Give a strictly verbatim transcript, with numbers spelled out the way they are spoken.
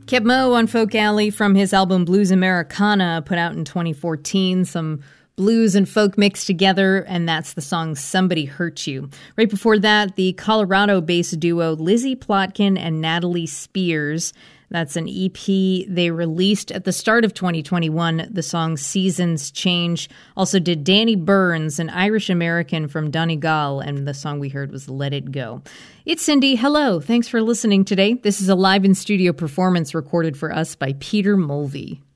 Kip Mo on Folk Alley from his album Blues Americana, put out in twenty fourteen. Some blues and folk mixed together, and that's the song Somebody Hurt You. Right before that, the Colorado-based duo Lizzie Plotkin and Natalie Spears. That's an E P they released at the start of twenty twenty-one, the song Seasons Change. Also did Danny Burns, an Irish-American from Donegal, and the song we heard was Let It Go. It's Cindy. Hello. Thanks for listening today. This is a live in-studio performance recorded for us by Peter Mulvey.